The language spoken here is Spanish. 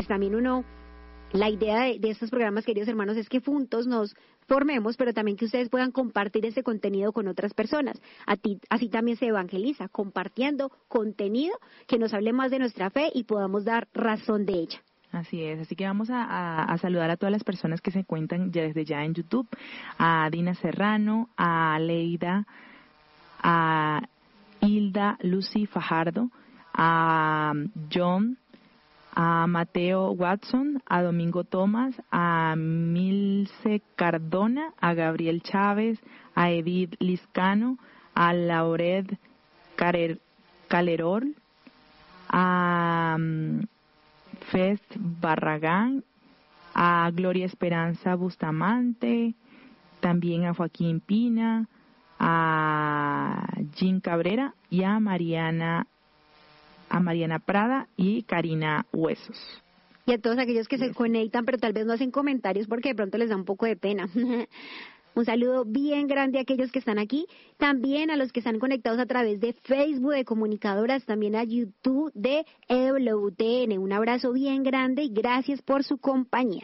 pues también la idea de estos programas, queridos hermanos, es que juntos nos formemos, pero también que ustedes puedan compartir ese contenido con otras personas. Así también se evangeliza, compartiendo contenido que nos hable más de nuestra fe y podamos dar razón de ella. Así es, así que vamos a saludar a todas las personas que se encuentran desde ya en YouTube, a Dina Serrano, a Leida, a Hilda Lucy Fajardo, a John, a Mateo Watson, a Domingo Tomás, a Milce Cardona, a Gabriel Chávez, a Edith Liscano, a Laured Calerol, a Fest Barragán, a Gloria Esperanza Bustamante, también a Joaquín Pina, a Jean Cabrera y a Mariana Prada y Karina Huesos. Y a todos aquellos que se conectan, pero tal vez no hacen comentarios porque de pronto les da un poco de pena. Un saludo bien grande a aquellos que están aquí, también a los que están conectados a través de Facebook de Comunicadoras, también a YouTube de EWTN. Un abrazo bien grande y gracias por su compañía.